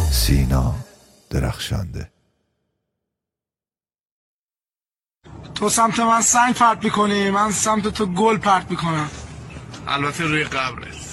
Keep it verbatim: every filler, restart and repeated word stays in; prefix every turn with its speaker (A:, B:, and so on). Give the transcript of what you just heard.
A: سینا درخشنده.
B: تو سمت من سنگ پرت میکنی، من سمت تو گل پرت میکنم.
C: البته روی قبرت.